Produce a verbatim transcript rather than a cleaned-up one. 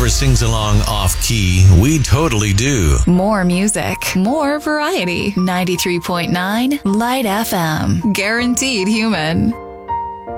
sings along off-key, we totally do. More music, more variety. ninety-three point nine Light F M. Guaranteed human.